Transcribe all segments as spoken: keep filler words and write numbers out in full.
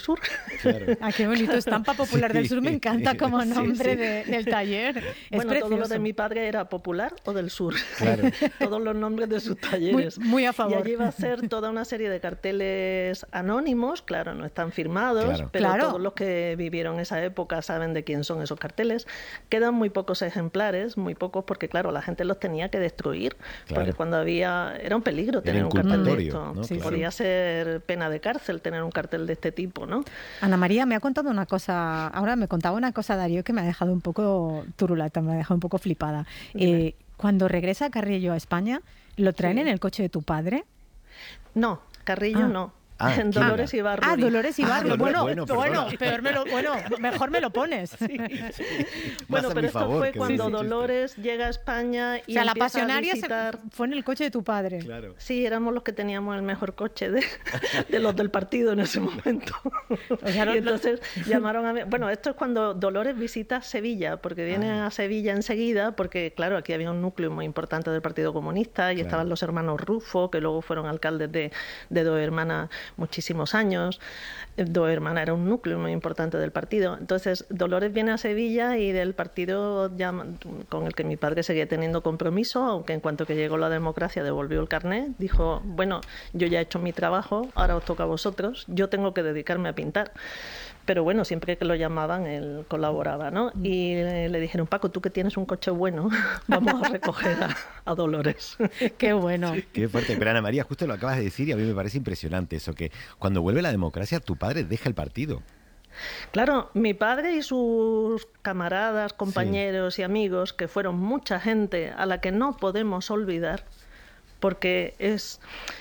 Sur. Claro. Ah, qué bonito, Estampa Popular del Sur, me encanta como nombre sí, sí. De, del taller. Es bueno, precioso. todo lo de mi padre era popular o del sur. Claro. Todos los nombres de sus talleres. Muy, muy a favor. Y allí va a ser toda una serie de carteles anónimos, claro, no están firmados, claro. pero claro. todos los que vivieron esa época saben de quién son esos carteles. Quedan muy pocos ejemplares, muy pocos porque, claro, la gente los tenía que destruir, claro. porque cuando había... Era un peligro tener era un cartel de esto. ¿no? Sí, claro. Podía ser pena de cárcel tener un cartel de este tipo, ¿no? Ana María, me ha contado una cosa, ahora me contaba una cosa Darío que me ha dejado un poco turulata, me ha dejado un poco flipada. Eh, cuando regresa Carrillo a España, ¿lo traen sí. en el coche de tu padre? No, Carrillo ah. no. Ah, en Dolores era? Ibarruri. Ah, Dolores Ibarruri. Ah, bueno, bueno, bueno, peor me lo, bueno, mejor me lo pones. Sí, sí. Bueno, pero esto favor, fue cuando sí, Dolores chiste. llega a España y o sea, empieza la pasionaria a visitar... se fue en el coche de tu padre. Claro. Sí, éramos los que teníamos el mejor coche de, de los del partido en ese momento. O sea, y entonces llamaron a mí... Bueno, esto es cuando Dolores visita Sevilla, porque viene ah. a Sevilla enseguida, porque claro, aquí había un núcleo muy importante del Partido Comunista y claro. estaban los hermanos Rufo, que luego fueron alcaldes de, de Dos Hermanas muchísimos años. años, Dos Hermanas era un núcleo muy importante del partido. Entonces, Dolores viene a Sevilla y del partido ya, con el que mi padre seguía teniendo compromiso, aunque en cuanto que llegó la democracia devolvió el carnet, dijo, bueno, yo ya he hecho mi trabajo, ahora os toca a vosotros, yo tengo que dedicarme a pintar. Pero bueno, siempre que lo llamaban, él colaboraba, ¿no? Y le dijeron, Paco, tú que tienes un coche bueno, vamos a recoger a, a Dolores. Qué bueno. Sí. Qué fuerte. Pero Ana María, justo lo acabas de decir y a mí me parece impresionante eso, que cuando vuelve la democracia, tu padre deja el partido. Claro, mi padre y sus camaradas, compañeros sí. y amigos, que fueron mucha gente a la que no podemos olvidar, porque es,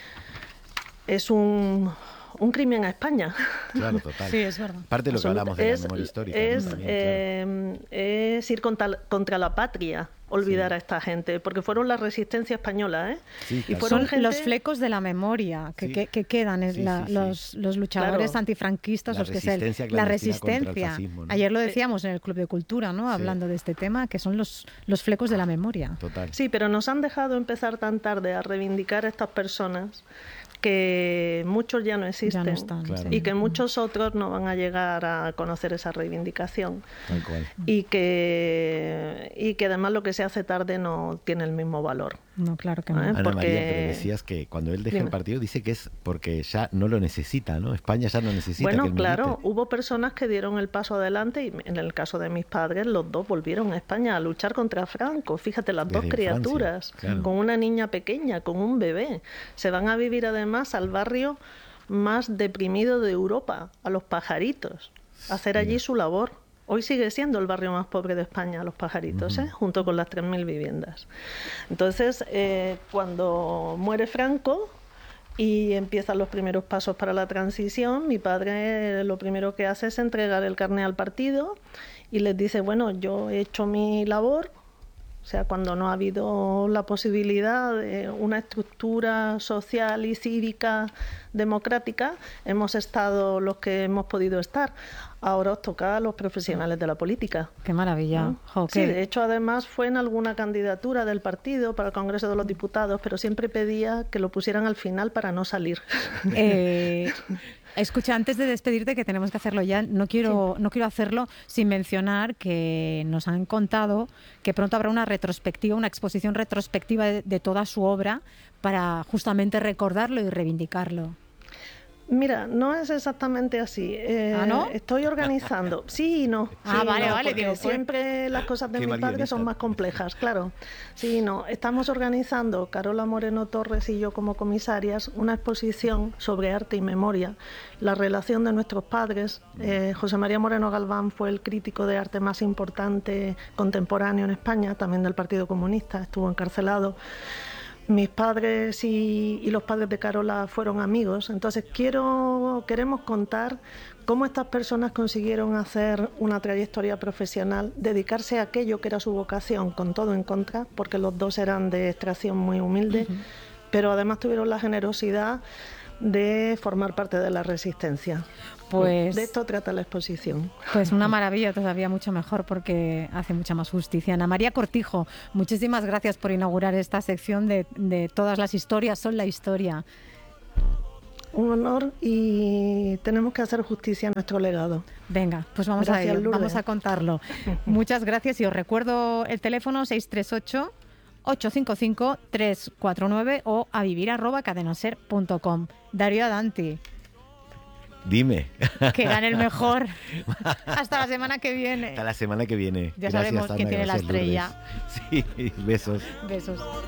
es un... un crimen a España. Claro, total. Sí, es verdad. Parte de lo que hablamos de es, la memoria histórica. Es, ¿no? También, eh, claro. es ir contra, contra la patria, olvidar sí. a esta gente, porque fueron la resistencia española, ¿eh? Sí, claro. Y fueron Son gente... los flecos de la memoria que, sí. que, que quedan, es sí, la, sí, sí. Los, los luchadores claro. antifranquistas, la los que se, la resistencia. Fascismo, ¿no? Ayer lo decíamos en el Club de Cultura, ¿no? Sí. Hablando de este tema, que son los, los flecos de la memoria. Total. Sí, pero nos han dejado empezar tan tarde a reivindicar a estas personas que muchos ya no existen ya no están, claro. y que muchos otros no van a llegar a conocer esa reivindicación. Tal cual. Y que, y que además lo que se hace tarde no tiene el mismo valor. No, claro que no. ¿Eh? Ana Porque... María, pero decías que cuando él deja Dime. el partido dice que es porque ya no lo necesita, ¿no? España ya no necesita bueno, que él claro, milite. hubo personas que dieron el paso adelante y en el caso de mis padres los dos volvieron a España a luchar contra Franco. Fíjate, las Desde dos criaturas, Francia, claro. con una niña pequeña, con un bebé. Se van a vivir además al barrio más deprimido de Europa, a Los Pajaritos, a hacer allí su labor. Hoy sigue siendo el barrio más pobre de España, Los Pajaritos, uh-huh. ¿eh? Junto con las tres mil viviendas. Entonces, eh, cuando muere Franco y empiezan los primeros pasos para la transición, mi padre eh, lo primero que hace es entregar el carné al partido y les dice, bueno, yo he hecho mi labor. O sea, cuando no ha habido la posibilidad de una estructura social y cívica democrática, hemos estado los que hemos podido estar. Ahora os toca a los profesionales de la política. ¡Qué maravilla! ¿No? Jo, sí, qué... de hecho, además fue en alguna candidatura del partido para el Congreso de los Diputados, pero siempre pedía que lo pusieran al final para no salir. Eh... Escucha, antes de despedirte, que tenemos que hacerlo ya, no quiero, sí. no quiero hacerlo sin mencionar que nos han contado que pronto habrá una retrospectiva, una exposición retrospectiva de, de toda su obra para justamente recordarlo y reivindicarlo. Mira, no es exactamente así. Eh, ¿Ah, no? Estoy organizando. Sí y no. Ah, sí, vale, no, vale. Digo, siempre pues... las cosas de Qué mi padre son más complejas, claro. Sí y no. Estamos organizando, Carola Moreno Torres y yo como comisarias, una exposición sobre arte y memoria, la relación de nuestros padres. Eh, José María Moreno Galván fue el crítico de arte más importante contemporáneo en España, también del Partido Comunista, estuvo encarcelado. Mis padres y, y los padres de Carola fueron amigos, entonces quiero, queremos contar cómo estas personas consiguieron hacer una trayectoria profesional, dedicarse a aquello que era su vocación, con todo en contra, porque los dos eran de extracción muy humilde, uh-huh. pero además tuvieron la generosidad de formar parte de la resistencia. Pues, de esto trata la exposición. Pues una maravilla, todavía mucho mejor porque hace mucha más justicia. Ana María Cortijo, muchísimas gracias por inaugurar esta sección de, de Todas las historias son la historia. Un honor y tenemos que hacer justicia a nuestro legado. Venga, pues vamos Gracias, a ello, Lourdes. vamos a contarlo. Muchas gracias y os recuerdo el teléfono seis tres ocho, ocho cinco cinco, tres cuatro nueve o a vivir arroba cadenaser punto com. Darío Adanti, Dime. que gane el mejor. Hasta la semana que viene. Hasta la semana que viene. Ya Gracias, sabemos quién Ana, tiene la gracias, estrella. Lourdes. Sí, besos. Besos.